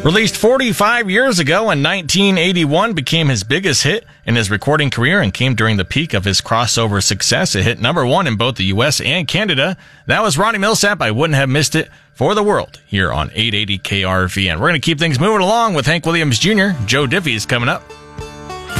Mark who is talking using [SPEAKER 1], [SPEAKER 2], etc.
[SPEAKER 1] Released 45 years ago in 1981, became his biggest hit in his recording career and came during the peak of his crossover success. It hit number one in both the U.S. and Canada. That was Ronnie Milsap. I Wouldn't Have Missed It for the World here on 880 KRVN. We're going to keep things moving along with Hank Williams Jr. Joe Diffie is coming up.